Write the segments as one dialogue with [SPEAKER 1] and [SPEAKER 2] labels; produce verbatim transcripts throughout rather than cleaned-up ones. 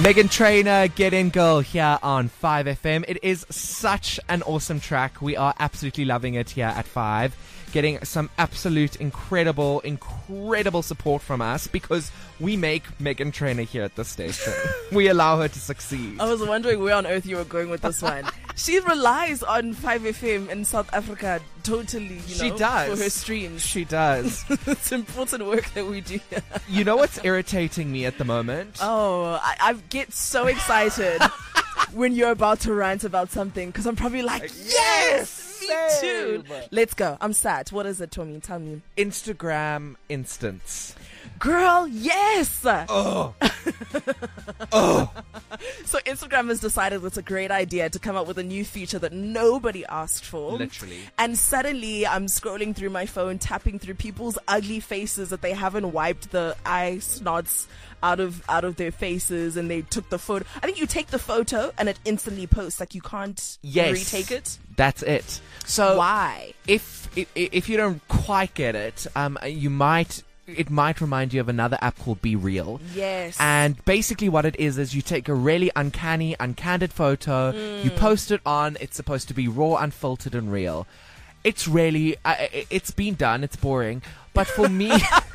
[SPEAKER 1] Meghan Trainor, Get In Girl here on five F M. It is such an awesome track. We are absolutely loving it here at five. Getting some absolute incredible, incredible support from us because we make Meghan Trainor here at the station. We allow her to succeed.
[SPEAKER 2] I was wondering where on earth you were going with this one. She relies on five F M in South Africa totally, you know,
[SPEAKER 1] she does.
[SPEAKER 2] for her streams.
[SPEAKER 1] She does.
[SPEAKER 2] It's important work that we do here.
[SPEAKER 1] You know what's irritating me at the moment?
[SPEAKER 2] Oh, I, I get so excited when you're about to rant about something because I'm probably like, yes! Me too. Let's go. I'm sad. What is it, Tommy? Tell me.
[SPEAKER 1] Instagram instance.
[SPEAKER 2] Girl, yes.
[SPEAKER 1] Oh. Oh.
[SPEAKER 2] So Instagram has decided it's a great idea to come up with a new feature that nobody asked for.
[SPEAKER 1] Literally.
[SPEAKER 2] And suddenly I'm scrolling through my phone, tapping through people's ugly faces that they haven't wiped the eye snots out of out of their faces, and they took the photo. I think you take the photo and it instantly posts. Like you can't
[SPEAKER 1] yes,
[SPEAKER 2] retake it.
[SPEAKER 1] That's it. So
[SPEAKER 2] why?
[SPEAKER 1] If if, if you don't quite get it, um, you might. It might remind you of another app called Be Real.
[SPEAKER 2] Yes.
[SPEAKER 1] And basically what it is is you take a really uncanny, uncandid photo, mm. you post it on. It's supposed to be raw, unfiltered, and real. It's really, uh, it's been done. It's boring, but for me.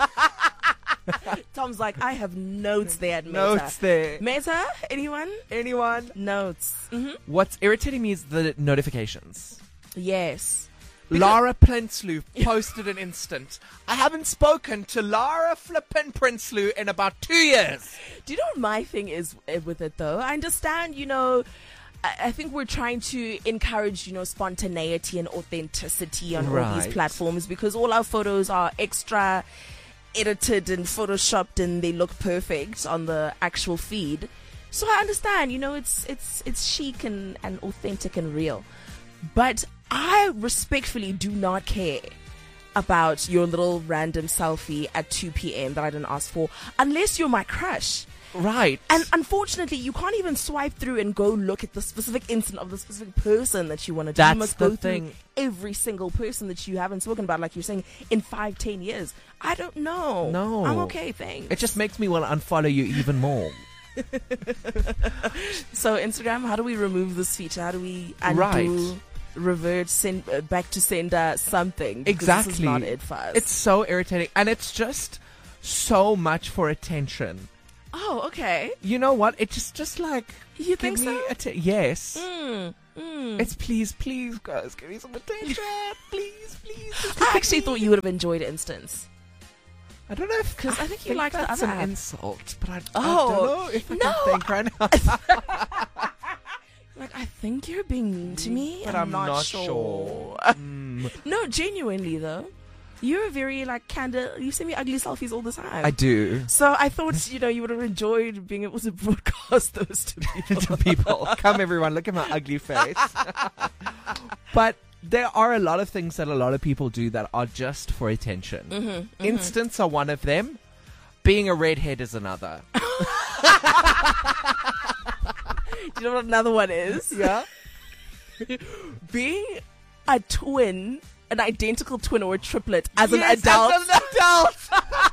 [SPEAKER 2] Tom's like, I have notes there at Meta.
[SPEAKER 1] Notes there.
[SPEAKER 2] Meta? Anyone?
[SPEAKER 1] Anyone?
[SPEAKER 2] Notes. Mm-hmm.
[SPEAKER 1] What's irritating me is the notifications.
[SPEAKER 2] Yes.
[SPEAKER 1] Because Lara Prinsloo posted an instant. I haven't spoken to Lara flippin' Prinsloo in about two years.
[SPEAKER 2] Do you know what my thing is with it, though? I understand, you know, I think we're trying to encourage, you know, spontaneity and authenticity on
[SPEAKER 1] right.
[SPEAKER 2] all these platforms because all our photos are extra edited and photoshopped and they look perfect on the actual feed. So I understand, you know, it's it's it's chic and, and authentic and real. But I respectfully do not care about your little random selfie at two p.m. that I didn't ask for unless you're my crush.
[SPEAKER 1] Right.
[SPEAKER 2] And unfortunately, you can't even swipe through and go look at the specific instant of the specific person that you want to do.
[SPEAKER 1] That's
[SPEAKER 2] you must
[SPEAKER 1] the
[SPEAKER 2] go
[SPEAKER 1] thing.
[SPEAKER 2] through every single person that you haven't spoken about, like you're saying, in five, ten years. I don't know.
[SPEAKER 1] No.
[SPEAKER 2] I'm okay, thanks.
[SPEAKER 1] It just makes me want to unfollow you even more.
[SPEAKER 2] So, Instagram, how do we remove this feature? How do we undo,
[SPEAKER 1] right.
[SPEAKER 2] revert, send uh, back to sender something? Because
[SPEAKER 1] exactly.
[SPEAKER 2] This is not it for us.
[SPEAKER 1] It's so irritating. And it's just so much for attention.
[SPEAKER 2] Oh, okay.
[SPEAKER 1] You know what? It's just, just like...
[SPEAKER 2] You think so?
[SPEAKER 1] Att- yes.
[SPEAKER 2] Mm, mm.
[SPEAKER 1] It's please, please, guys, give me some attention. please, please.
[SPEAKER 2] I actually thought you would have enjoyed Instance.
[SPEAKER 1] I don't know if...
[SPEAKER 2] Because I, I think you like the
[SPEAKER 1] that's
[SPEAKER 2] other
[SPEAKER 1] an
[SPEAKER 2] app.
[SPEAKER 1] insult, but I,
[SPEAKER 2] Oh,
[SPEAKER 1] I don't know if I
[SPEAKER 2] no.
[SPEAKER 1] can think right now.
[SPEAKER 2] Like, I think you're being mean to me.
[SPEAKER 1] But
[SPEAKER 2] I'm,
[SPEAKER 1] I'm
[SPEAKER 2] not,
[SPEAKER 1] not
[SPEAKER 2] sure.
[SPEAKER 1] sure. mm.
[SPEAKER 2] No, genuinely, though. You're very, like, candid. You send me ugly selfies all the time.
[SPEAKER 1] I do.
[SPEAKER 2] So I thought, you know, you would have enjoyed being able to broadcast those to people.
[SPEAKER 1] to people. Come, everyone, look at my ugly face. But there are a lot of things that a lot of people do that are just for attention.
[SPEAKER 2] Mm-hmm, mm-hmm.
[SPEAKER 1] Instants are one of them. Being a redhead is another.
[SPEAKER 2] Do you know what another one is?
[SPEAKER 1] Yeah.
[SPEAKER 2] Being a twin, an identical twin or a triplet as
[SPEAKER 1] yes,
[SPEAKER 2] an adult.
[SPEAKER 1] As an adult.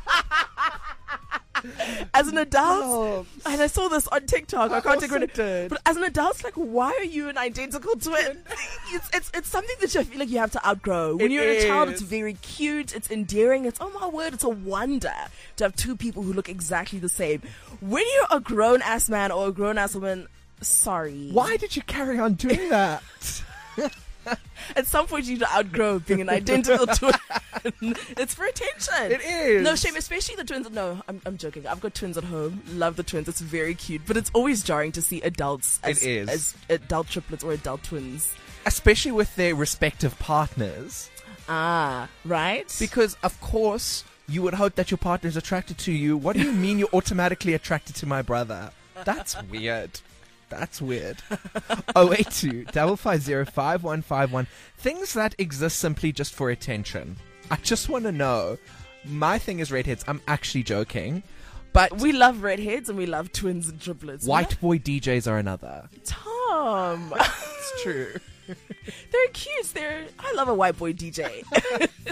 [SPEAKER 2] As an adult,
[SPEAKER 1] Oh,
[SPEAKER 2] and I saw this on TikTok. I,
[SPEAKER 1] I
[SPEAKER 2] can't take
[SPEAKER 1] also
[SPEAKER 2] credit.
[SPEAKER 1] did.
[SPEAKER 2] But as an adult, like, why are you an identical twin? it's it's it's something that you feel like you have to outgrow. When
[SPEAKER 1] It
[SPEAKER 2] you're a child,
[SPEAKER 1] is.
[SPEAKER 2] it's very cute. It's endearing. It's, oh my word, it's a wonder to have two people who look exactly the same. When you're a grown ass man or a grown ass woman, sorry.
[SPEAKER 1] Why did you carry on doing that?
[SPEAKER 2] At some point, you need to outgrow being an identical twin. It's for attention.
[SPEAKER 1] It is.
[SPEAKER 2] No shame, especially the twins. No, I'm, I'm joking. I've got twins at home. Love the twins. It's very cute. But it's always jarring to see adults as,
[SPEAKER 1] It is.
[SPEAKER 2] as adult triplets or adult twins.
[SPEAKER 1] Especially with their respective partners.
[SPEAKER 2] Ah, right?
[SPEAKER 1] Because, of course, you would hope that your partner is attracted to you. What do you mean you're automatically attracted to my brother? That's weird. That's weird. oh eight two, five five zero, five one five one. Things that exist simply just for attention. I just want to know. My thing is redheads. I'm actually joking. But
[SPEAKER 2] we love redheads and we love twins and triplets.
[SPEAKER 1] white boy D Js are another.
[SPEAKER 2] Tom.
[SPEAKER 1] It's true.
[SPEAKER 2] They're cute. They're. I love a white boy D J.